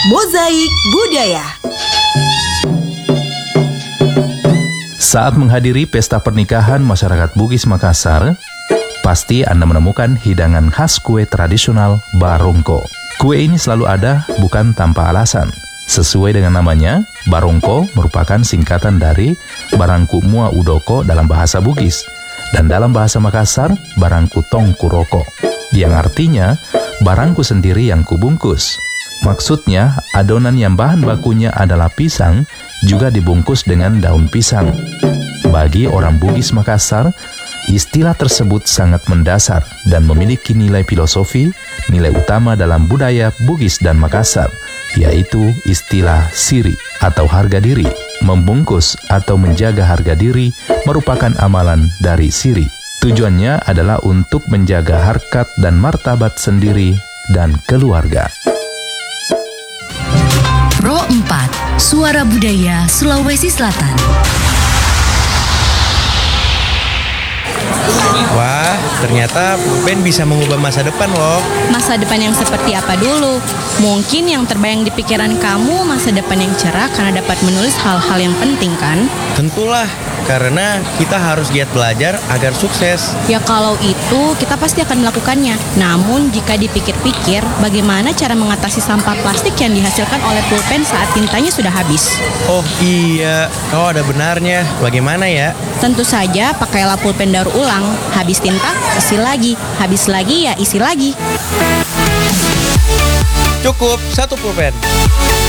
Mozaik Budaya. Saat menghadiri pesta pernikahan masyarakat Bugis Makassar, pasti Anda menemukan hidangan khas kue tradisional barongko. Kue ini selalu ada bukan tanpa alasan. Sesuai dengan namanya, barongko merupakan singkatan dari Barangku Mua Udoko dalam bahasa Bugis, dan dalam bahasa Makassar, Barangku Tong Kuroko, yang artinya barangku sendiri yang kubungkus. Maksudnya, adonan yang bahan bakunya adalah pisang juga dibungkus dengan daun pisang. Bagi orang Bugis Makassar, istilah tersebut sangat mendasar dan memiliki nilai filosofi, nilai utama dalam budaya Bugis dan Makassar, yaitu istilah siri atau harga diri. Membungkus atau menjaga harga diri merupakan amalan dari siri. Tujuannya adalah untuk menjaga harkat dan martabat sendiri dan keluarga. Pro 4, Suara Budaya Sulawesi Selatan. Wah, ternyata pulpen bisa mengubah masa depan loh. Masa depan yang seperti apa dulu? Mungkin yang terbayang di pikiran kamu masa depan yang cerah karena dapat menulis hal-hal yang penting kan? Tentulah, karena kita harus giat belajar agar sukses. Ya kalau itu kita pasti akan melakukannya. Namun jika dipikir-pikir, bagaimana cara mengatasi sampah plastik yang dihasilkan oleh pulpen saat tintanya sudah habis? Oh iya, kau ada benarnya. Bagaimana ya? Tentu saja pakailah pulpen daur ulang. Habis tinta, isi lagi. Habis lagi ya isi lagi. Cukup satu pulpen.